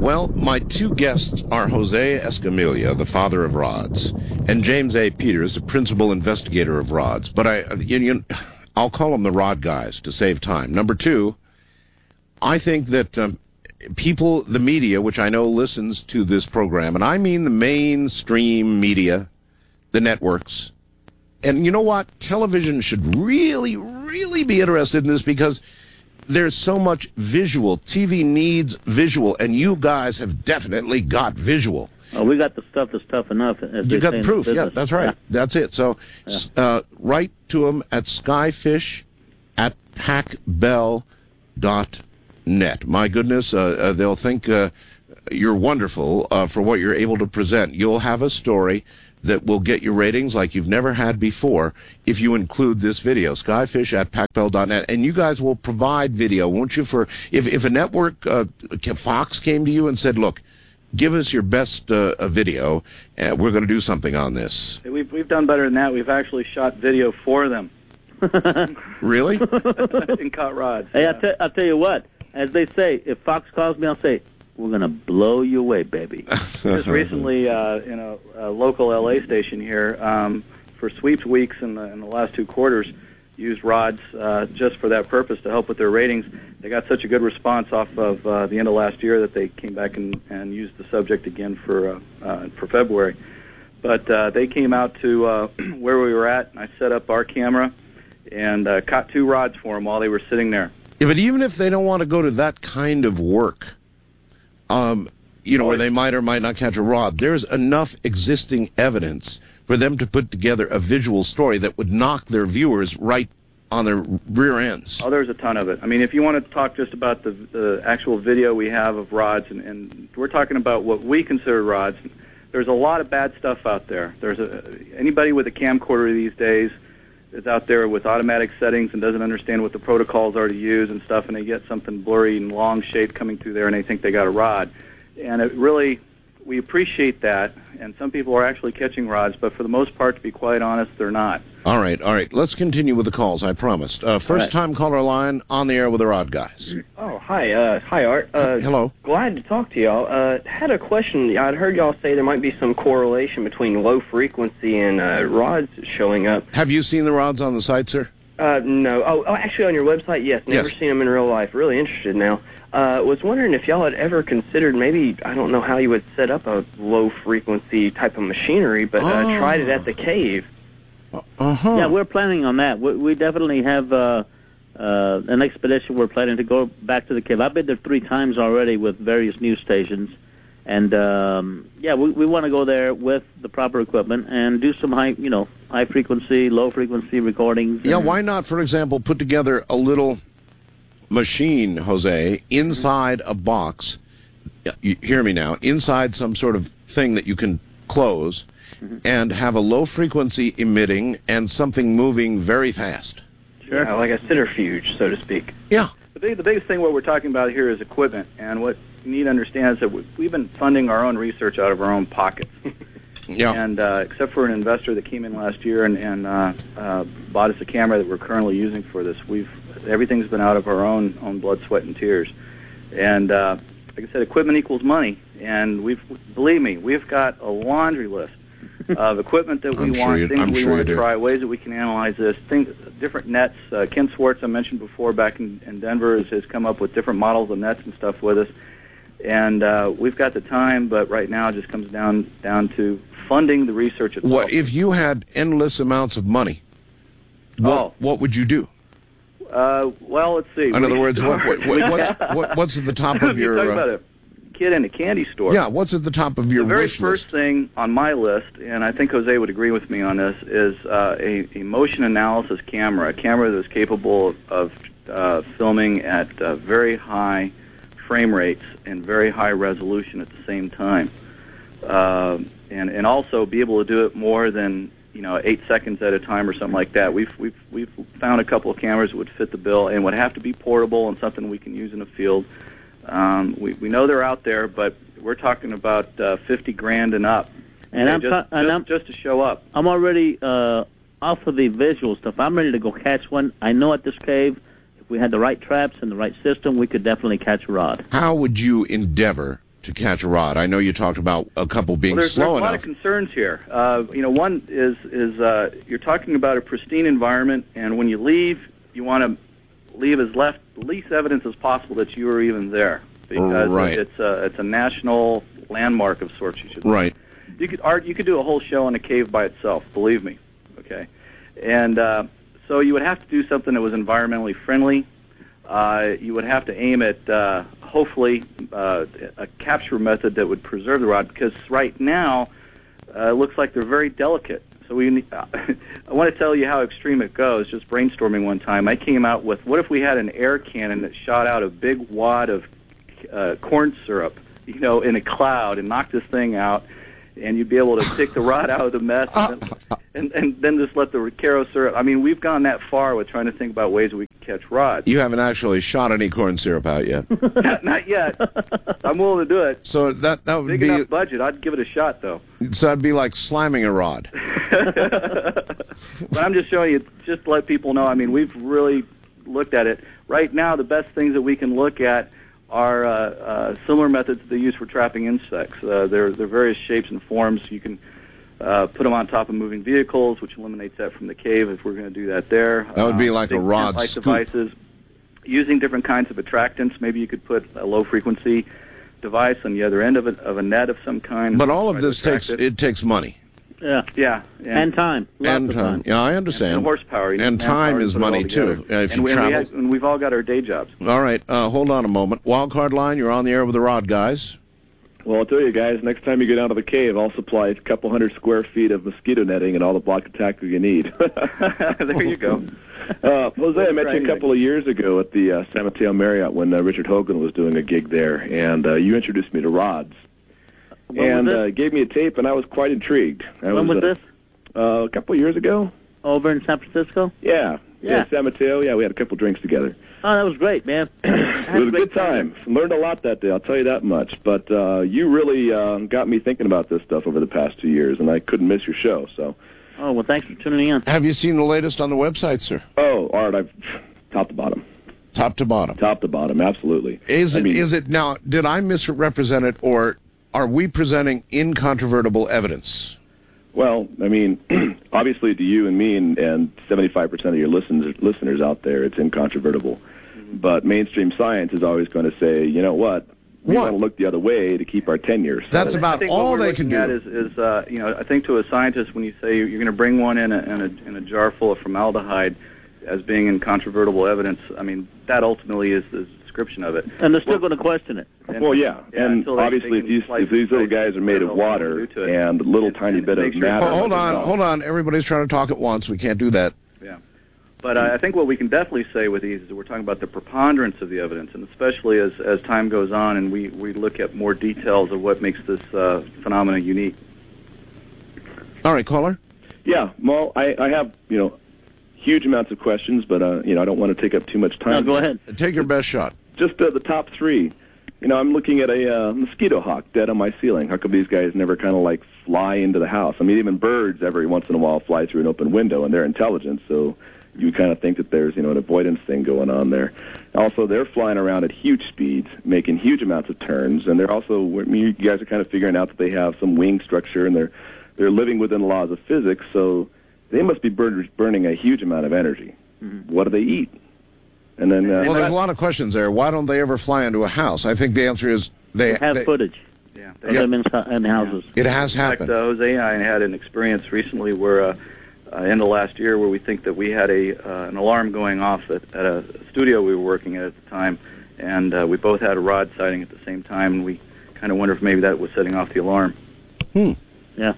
Well, my two guests are Jose Escamilla, the father of rods, and James A. Peters, the principal investigator of rods. But I'll call them the rod guys to save time. Number two, I think that people, the media, which I know listens to this program, and I mean the mainstream media, the networks, and you know what? Television should really, really be interested in this because there's so much visual. TV needs visual, and you guys have definitely got visual. Oh, we got the stuff that's tough enough. You got the proof. Yeah, that's right. Yeah. That's it. So write to them at skyfish@pacbell.net. My goodness, they'll think you're wonderful for what you're able to present. You'll have a story that will get you ratings like you've never had before if you include this video, skyfish@pacbell.net. And you guys will provide video, won't you? For if a network, Fox, came to you and said, look, give us your best video, and we're going to do something on this. We've done better than that. We've actually shot video for them. Really? And caught rods. Hey, I'll tell you what. As they say, if Fox calls me, I'll say, we're going to blow you away, baby. Just recently, in a local LA station here, for sweeps weeks in the last 2 quarters, used rods just for that purpose to help with their ratings. They got such a good response off of the end of last year that they came back and used the subject again for February. But they came out to where we were at, and I set up our camera and caught 2 rods for them while they were sitting there. Yeah, but even if they don't want to go to that kind of work, where they might or might not catch a rod, there's enough existing evidence for them to put together a visual story that would knock their viewers right on their rear ends. Oh, there's a ton of it. I mean, if you want to talk just about the actual video we have of rods, and we're talking about what we consider rods, there's a lot of bad stuff out there. Anybody with a camcorder these days is out there with automatic settings and doesn't understand what the protocols are to use and stuff, and they get something blurry and long shape coming through there, and they think they got a rod. And it really, we appreciate that, and some people are actually catching rods, but for the most part, to be quite honest, they're not. All right. Let's continue with the calls, I promised. First-time caller line on the air with the rod guys. Oh, hi. Hi, Art. Hello. Glad to talk to y'all. Had a question. I'd heard y'all say there might be some correlation between low frequency and rods showing up. Have you seen the rods on the site, sir? No. Oh, actually, on your website, yes. Never Yes. seen them in real life. Really interested now. Was wondering if y'all had ever considered maybe, I don't know how you would set up a low-frequency type of machinery, but tried it at the cave. Uh-huh. Yeah, we're planning on that. We definitely have an expedition we're planning to go back to the cave. I've been there 3 times already with various news stations. And, we want to go there with the proper equipment and do some high-frequency, low-frequency recordings. Yeah, why not, for example, put together a little machine, Jose, inside a box, you hear me now, inside some sort of thing that you can close, and have a low-frequency emitting and something moving very fast. Sure. Like a centrifuge, so to speak. Yeah. The biggest thing what we're talking about here is equipment, and what you need to understand is that we've been funding our own research out of our own pockets. Yeah. And except for an investor that came in last year and bought us a camera that we're currently using for this, everything's been out of our own blood, sweat, and tears. And like I said, equipment equals money, and believe me, we've got a laundry list of equipment that we want, things we want to try, ways that we can analyze this, different nets. Ken Swartz, I mentioned before, back in Denver, has come up with different models of nets and stuff with us. And we've got the time, but right now it just comes down to funding the research itself. What if you had endless amounts of money? What would you do? Well, let's see. In other words, what's at the top of your... You're talking about a kid in a candy store. Yeah, what's at the top of your wish list? The very first thing on my list, and I think Jose would agree with me on this, is a motion analysis camera, a camera that is capable of filming at very high frame rates and very high resolution at the same time, and also be able to do it more than 8 seconds at a time or something like that. We've found a couple of cameras that would fit the bill and would have to be portable and something we can use in the field. We know they're out there, but we're talking about $50,000 and up, and just to show up. I'm already off of the visual stuff. I'm ready to go catch one. I know at this cave, if we had the right traps and the right system, we could definitely catch a rod. How would you endeavor to catch a rod? I know you talked about a couple being There's slow a lot enough. of concerns here. One is you're talking about a pristine environment, and when you leave, you want to leave as least evidence as possible that you were even there, because Right. it's a national landmark of sorts. You should Right. You could do a whole show on a cave by itself. Believe me. Okay, and so you would have to do something that was environmentally friendly. You would have to aim at hopefully a capture method that would preserve the rod, because right now it looks like they're very delicate. So I want to tell you how extreme it goes. Just brainstorming one time, I came out with, what if we had an air cannon that shot out a big wad of corn syrup, in a cloud, and knocked this thing out, and you'd be able to pick the rod out of the mess, and then just let the Recaro syrup. I mean, we've gone that far with trying to think about ways that we can catch rods. You haven't actually shot any corn syrup out yet. Not yet. I'm willing to do it. So that would Big be enough budget. I'd give it a shot, though. so that'd be like sliming a rod. But I'm just showing you, just to let people know. I mean, we've really looked at it. Right now, the best things that we can look at are similar methods that they use for trapping insects. They're various shapes and forms. You can put them on top of moving vehicles, which eliminates that from the cave if we're going to do that there. That would be like a big rod tent-like scoop. devices. Using different kinds of attractants. Maybe you could put a low-frequency device on the other end of a net of some kind. But all of Try to this attract takes money. Yeah. Yeah. And time. Lots And of time. time. Yeah, I understand. And horsepower. You need And time manpower to is put it all money, too, together. if you travel. And we've all got our day jobs. All right, hold on a moment. Wildcard line, you're on the air with the Rod Guys. Well, I'll tell you guys, next time you go down to the cave, I'll supply a couple hundred square feet of mosquito netting and all the block of tackle you need. There you go. Jose, I met you a couple of years ago at the San Mateo Marriott when Richard Hogan was doing a gig there, and you introduced me to rods. When was this? Gave me a tape, and I was quite intrigued. When was this? A couple of years ago. Over in San Francisco? Yeah. Yeah. San Mateo. Yeah, we had a couple drinks together. Oh, that was great, man. It was a good time. Learned a lot that day, I'll tell you that much. But you really got me thinking about this stuff over the past 2 years, and I couldn't miss your show. So. Oh, well, thanks for tuning in. Have you seen the latest on the website, sir? Oh, Art, I've top to bottom. Top to bottom. Top to bottom, absolutely. Is it now, did I misrepresent it, or are we presenting incontrovertible evidence? Well, I mean, obviously to you and me and 75% of your listeners out there, it's incontrovertible. But mainstream science is always going to say, you know what? We want to look the other way to keep our tenure. That's about I think all what we're they can looking do. at is I think to a scientist, when you say you're going to bring one in a jar full of formaldehyde as being incontrovertible evidence, I mean, that ultimately is the description of it. And they're still going to question it. Well, yeah, and until they obviously can if slice these little it, guys are made of they'll water do to it. and a little tiny bit of make sure- matter. Hold on. Everybody's trying to talk at once. We can't do that. Yeah. But I think what we can definitely say with these is that we're talking about the preponderance of the evidence, and especially as time goes on and we look at more details of what makes this phenomena unique. All right, caller. Yeah, well, I have, huge amounts of questions, but, I don't want to take up too much time. No, go ahead. Take your best shot. Just the top three. I'm looking at a mosquito hawk dead on my ceiling. How come these guys never kind of like fly into the house? I mean, even birds every once in a while fly through an open window, and they're intelligent, so you kind of think that there's, an avoidance thing going on there. Also, they're flying around at huge speeds, making huge amounts of turns, and they're also, you guys are kind of figuring out that they have some wing structure, and they're living within the laws of physics, so they must be burning a huge amount of energy. Mm-hmm. What do they eat? And then, well, there's a lot of questions there. Why don't they ever fly into a house? I think the answer is they have footage. Yeah, of them in houses. It has in fact, happened. Jose and I had an experience recently where, end of last year, where we think that we had an alarm going off at a studio we were working at the time, and we both had a rod sighting at the same time, and we kind of wonder if maybe that was setting off the alarm. Yeah.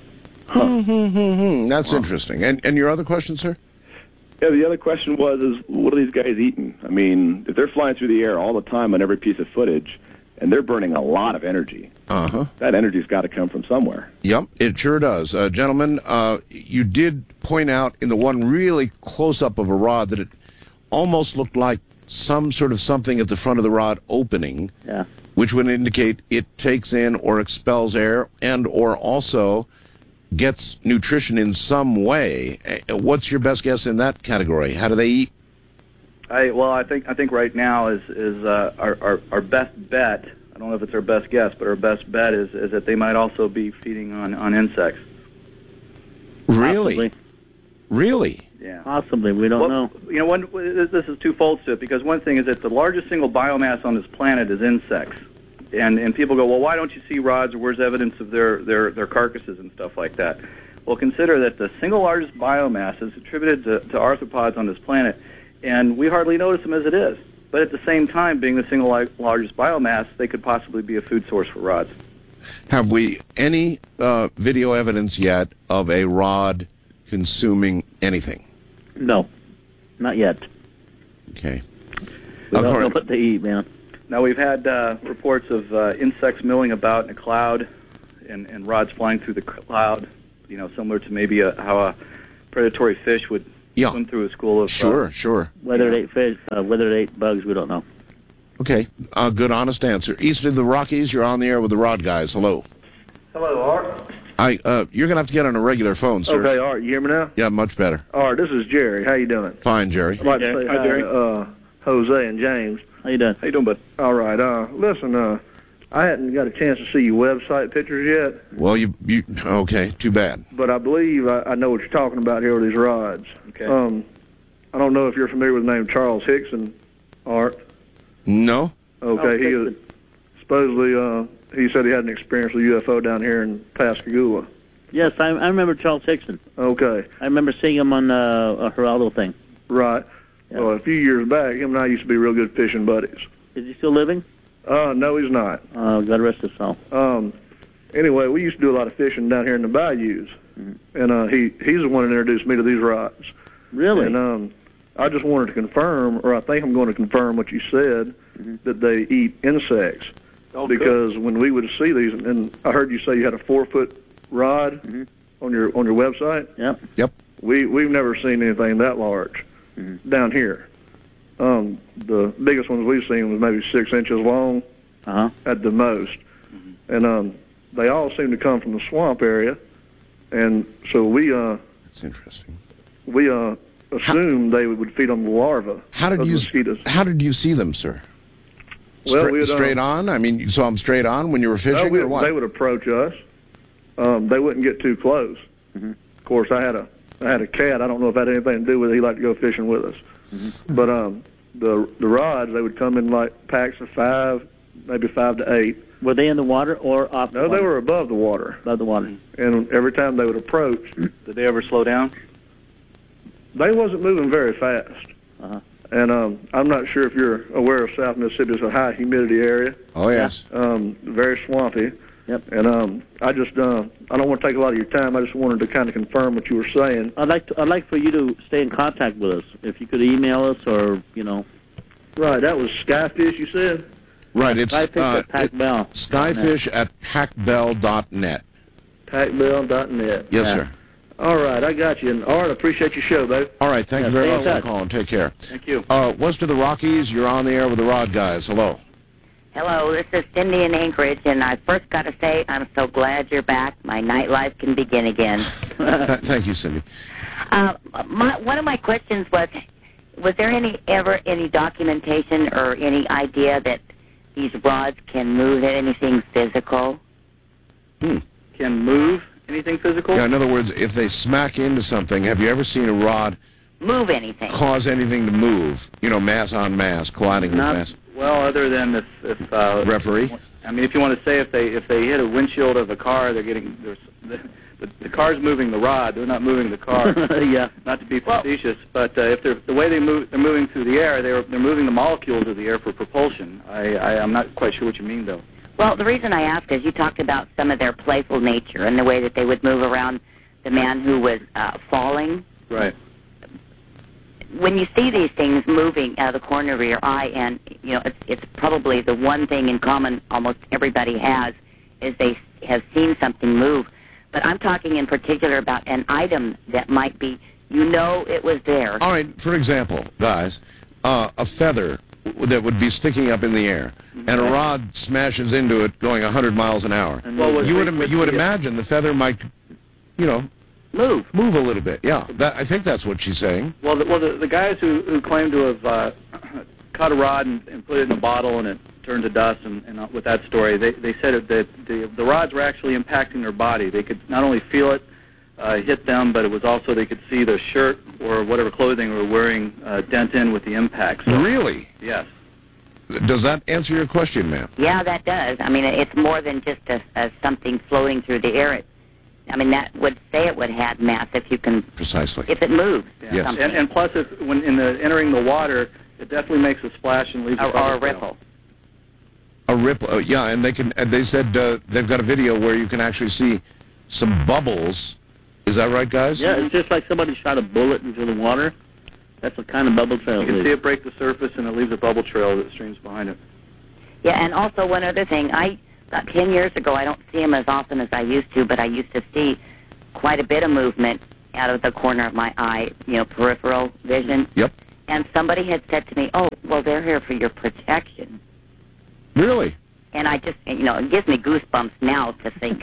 That's interesting. And your other question, sir? Yeah, the other question was, what are these guys eating? I mean, if they're flying through the air all the time on every piece of footage, and they're burning a lot of energy, that energy's got to come from somewhere. Yep, it sure does. Gentlemen, you did point out in the one really close-up of a rod that it almost looked like some sort of something at the front of the rod opening, which would indicate it takes in or expels air and or also gets nutrition in some way. What's your best guess in that category? How do they eat? I think right now is our best bet I don't know if it's our best guess, but our best bet is that they might also be feeding on insects. Really? Possibly. Really? Yeah. Possibly. We don't know. You know, this is twofold to it, because one thing is that the largest single biomass on this planet is insects. And people go, well, why don't you see rods, or where's evidence of their carcasses and stuff like that? Well, consider that the single largest biomass is attributed to arthropods on this planet, and we hardly notice them as it is. But at the same time, being the single largest biomass, they could possibly be a food source for rods. Have we any video evidence yet of a rod consuming anything? No, not yet. Okay. We don't know what they eat, man. Now, we've had reports of insects milling about in a cloud and rods flying through the cloud, you know, similar to maybe how a predatory fish would swim through a school of... Sure. Whether it ate fish, whether it ate bugs, we don't know. Okay, good, honest answer. East of the Rockies, you're on the air with the Rod Guys. Hello. Hello, Art. You're going to have to get on a regular phone, sir. Okay, Art, you hear me now? Yeah, much better. Art, this is Jerry. How you doing? Fine, Jerry. I'd like to say hi to Jose and James. How you doing? How you doing, bud? All right. Listen, I hadn't got a chance to see your website pictures yet. Well, you okay, too bad. But I believe I know what you're talking about here with these rods. Okay. I don't know if you're familiar with the name Charles Hickson, Art. No? Okay, he was supposedly, he said he had an experience with UFO down here in Pascagoula. Yes, I remember Charles Hickson. Okay. I remember seeing him on a Geraldo thing. Right. Yeah. Well, a few years back, him and I used to be real good fishing buddies. Is he still living? No, he's not. God rest his soul. Anyway, we used to do a lot of fishing down here in the bayous, and he's the one that introduced me to these rods. Really? And I just wanted to confirm, or I think I'm going to confirm what you said, that they eat insects. Oh, because when we would see these, and I heard you say you had a 4-foot rod on your website. Yep. We've never seen anything that large down here. The biggest ones we've seen was maybe 6 inches long at the most, and they all seem to come from the swamp area, and so we That's interesting. we assumed they would feed on the larvae of mosquitoes. How did you see them, sir? Well, straight on? I mean, you saw them straight on when you were fishing, or what? They would approach us. They wouldn't get too close. Of course, I had a cat. I don't know if that had anything to do with it. He liked to go fishing with us. But the rods, they would come in like packs of 5, maybe 5 to 8. Were they in the water or off the No, water? they were above the water. Above the water. And every time they would approach, Did they ever slow down? they wasn't moving very fast. And I'm not sure if you're aware of South Mississippi is a high humidity area. Oh, yes. Very swampy. Yep. And I just I don't want to take a lot of your time. I just wanted to kind of confirm what you were saying. I'd like for you to stay in contact with us. If you could email us, or Right, that was Skyfish, you said? Right, it's Skyfish at PacBell. Skyfish at PacBell.net. PacBell.net. Yes, sir. All right, I got you. And Art, I appreciate your show, babe. All right, thank you very stay much in for touch. calling. Take care. Thank you. West of the Rockies, you're on the air with the Rod Guys. Hello. Hello, this is Cindy in Anchorage, and I first got to say I'm so glad you're back. My nightlife can begin again. Thank you, Cindy. One of my questions was there ever any documentation or any idea that these rods can move anything physical? Can move anything physical? Yeah, in other words, if they smack into something, have you ever seen a rod Move anything? cause anything to move? You know, mass on mass, colliding with Not mass. well, other than if Referee? I mean, if you want to say if they hit a windshield of a car, they're getting the car's moving the rod. They're not moving the car. Yeah. Not to be facetious, but if they're the way they're moving through the air, they're moving the molecules of the air for propulsion. I'm not quite sure what you mean though. Well, the reason I ask is you talked about some of their playful nature and the way that they would move around the man who was falling. Right. When you see these things moving out of the corner of your eye, and it's probably the one thing in common almost everybody has, is they have seen something move. But I'm talking in particular about an item that might be, it was there. All right, for example, guys, a feather that would be sticking up in the air, and a rod smashes into it going 100 miles an hour. Well, you would imagine the feather might, move a little bit. Yeah, I think that's what she's saying. Well, the guys who claim to have caught a rod and put it in a bottle and it turn to dust and with that story, they said that the rods were actually impacting their body. They could not only feel it hit them, but it was also they could see the shirt or whatever clothing they were wearing dent in with the impact. So, really? yes. Does that answer your question, ma'am? Yeah, that does. I mean, it's more than just a something floating through the air. I mean, that would say it would have mass if you can... Precisely. If it moves. Yeah. Yes. And plus, when entering the water, it definitely makes a splash and leaves a bubble a ripple. A ripple, yeah, and they said they've got a video where you can actually see some bubbles. Is that right, guys? Yeah, it's just like somebody shot a bullet into the water. That's the kind of bubble trail. You can see it break the surface, and it leaves a bubble trail that streams behind it. Yeah, and also one other thing. About 10 years ago, I don't see them as often as I used to, but I used to see quite a bit of movement out of the corner of my eye, peripheral vision. Yep. And somebody had said to me, oh, well, they're here for your protection. Really? And I just, it gives me goosebumps now to think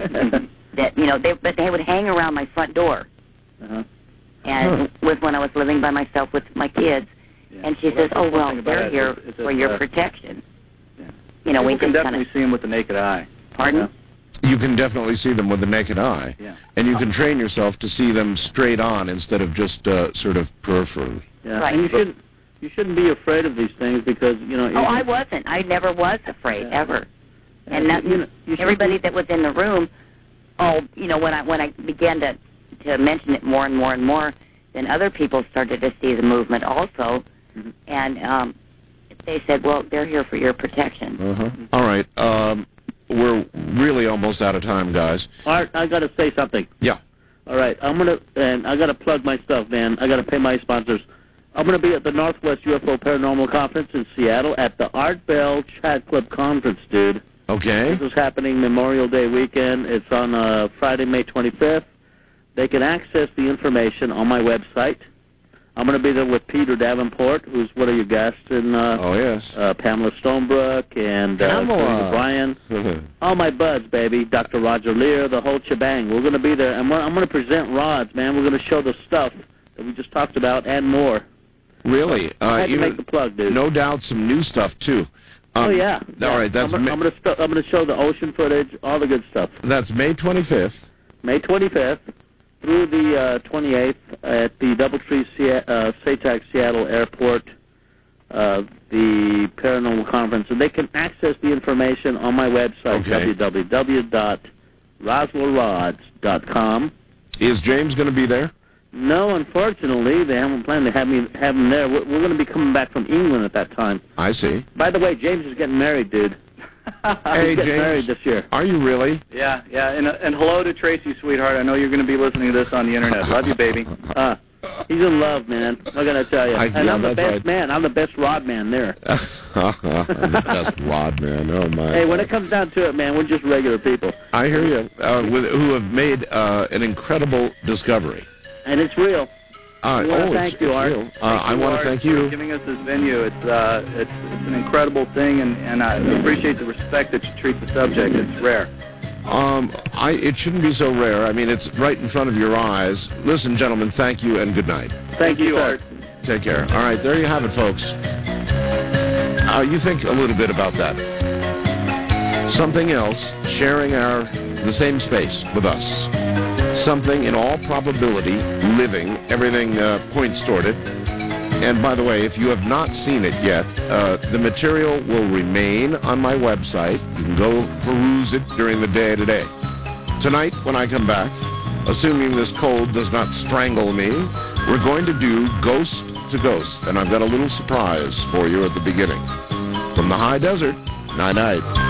that, they would hang around my front door. Uh-huh. And with when I was living by myself with my kids. Yeah. And she says, oh, well, they're here for your protection. Yeah. We can just definitely see them with the naked eye. Pardon? You can definitely see them with the naked eye. Yeah. And you can train yourself to see them straight on instead of just sort of peripherally. Yeah. Right. And you shouldn't be afraid of these things because, Oh, I wasn't. I never was afraid, ever. And everybody that was in the room, when I began to mention it more and more and more, then other people started to see the movement also. Mm-hmm. And they said, well, they're here for your protection. Uh-huh. All right. We're really almost out of time, guys. Art, I got to say something. Yeah. All right. And I got to plug my stuff, man. I got to pay my sponsors. I'm going to be at the Northwest UFO Paranormal Conference in Seattle at the Art Bell Chat Club Conference, dude. Okay. This is happening Memorial Day weekend. It's on Friday, May 25th. They can access the information on my website. I'm going to be there with Peter Davenport, who's one of your guests, and Pamela Stonebrook and Brian. All my buds, baby. Dr. Roger Lear, the whole shebang. We're going to be there, and I'm going to present rods, man. We're going to show the stuff that we just talked about and more. Really? I had to make the plug, dude. No doubt, some new stuff too. Oh yeah. All right. That's I'm going to show the ocean footage, all the good stuff. That's May 25th. May 25th. Through the 28th at the Doubletree SATAC Seattle Airport, the Paranormal Conference. And they can access the information on my website, www.roswellrods.com. Is James going to be there? No, unfortunately, they haven't planned to have him there. We're going to be coming back from England at that time. I see. By the way, James is getting married, dude. Hey, He's getting James, married this year. Are you really? Yeah. And hello to Tracy, sweetheart. I know you're going to be listening to this on the internet. Love you, baby. He's in love, man. I'm going to tell you. And I'm the best right. man. I'm the best rod man there. The best rod man. Oh, my. Hey, when it comes down to it, man, we're just regular people. I hear you. Who have made an incredible discovery. And it's real. Thank you, Art. I want to thank you for giving us this venue. It's an incredible thing, and I appreciate the respect that you treat the subject. It's rare. It shouldn't be so rare. I mean, it's right in front of your eyes. Listen, gentlemen, thank you and good night. Thank you, Art. Take care. All right, there you have it, folks. You think a little bit about that. Something else, sharing the same space with us. Something, in all probability, living. Everything points toward it. And by the way, if you have not seen it yet, the material will remain on my website. You can go peruse it during the day today. Tonight, when I come back, assuming this cold does not strangle me, we're going to do Ghost to Ghost. And I've got a little surprise for you at the beginning. From the high desert, night-night.